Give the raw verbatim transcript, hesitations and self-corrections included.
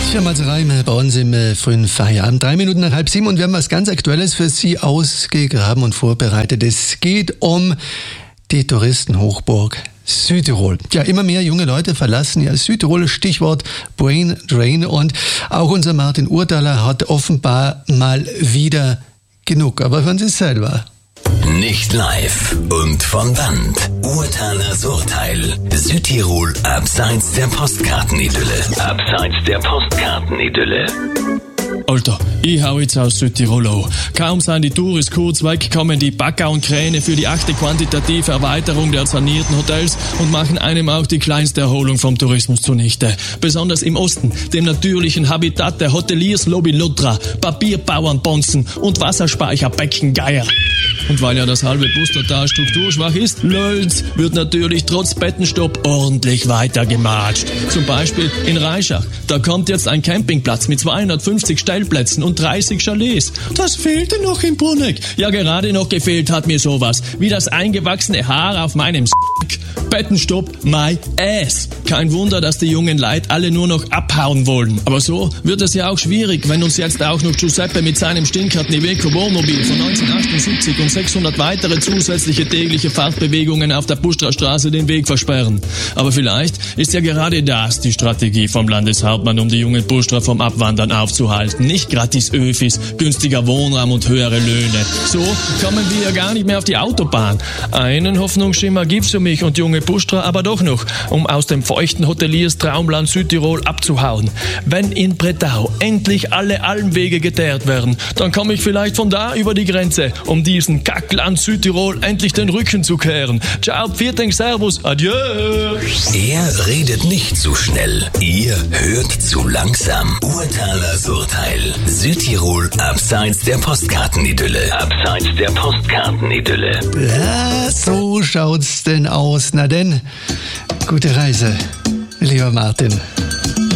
Viermal Reim bei uns im äh, frühen Feierabend. Drei Minuten nach halb sieben und wir haben was ganz Aktuelles für Sie ausgegraben und vorbereitet. Es geht um die Touristenhochburg Südtirol. Ja, immer mehr junge Leute verlassen ja Südtirol, Stichwort Brain Drain, und auch unser Martin Urtaler hat offenbar mal wieder genug. Aber hören Sie es selber. Nicht live und von Band. Urtalers Urteil. Südtirol abseits der Postkartenidylle. Abseits der Postkartenidylle. Alter, ich hau jetzt aus Südtirol an. Kaum sind die Touris kurz weg, kommen die Bagger und Kräne für die achte quantitative Erweiterung der sanierten Hotels und machen einem auch die kleinste Erholung vom Tourismus zunichte. Besonders im Osten, dem natürlichen Habitat der Hoteliers Lobby Lutra, Papierbauern Bonzen und Wasserspeicherbecken Geier. Und weil ja das halbe Bus total strukturschwach ist, Lölz, wird natürlich trotz Bettenstopp ordentlich weitergematscht. Zum Beispiel in Reischach. Da kommt jetzt ein Campingplatz mit zweihundertfünfzig Stellplätzen und dreißig Chalets. Das fehlte noch in Bruneck. Ja, gerade noch gefehlt hat mir sowas. Wie das eingewachsene Haar auf meinem Sack. Bettenstopp, my ass. Kein Wunder, dass die jungen Leute alle nur noch abhauen wollen. Aber so wird es ja auch schwierig, wenn uns jetzt auch noch Giuseppe mit seinem stinkharten Iveco Wohnmobil von neunzehnhundertachtundsiebzig und sechshundert weitere zusätzliche tägliche Fahrtbewegungen auf der Pustrastraße den Weg versperren. Aber vielleicht ist ja gerade das die Strategie vom Landeshauptmann, um die jungen Pustra vom Abwandern aufzuhalten. Nicht gratis Öfis, günstiger Wohnraum und höhere Löhne. So kommen wir ja gar nicht mehr auf die Autobahn. Einen Hoffnungsschimmer gibt's für mich und junge Pustra aber doch noch, um aus dem feuchten Hoteliers Traumland Südtirol abzuhauen. Wenn in Bretau endlich alle Almwege geteert werden, dann komme ich vielleicht von da über die Grenze, um diesen Kackland Südtirol endlich den Rücken zu kehren. Ciao, Pfirteng, Servus, adieu. Er redet nicht zu schnell. Ihr hört zu langsam. Urtalers Urteil. Südtirol abseits der Postkartenidylle. Abseits der Postkartenidylle. Ja, so schaut's denn aus. Na denn, gute Reise, lieber Martin.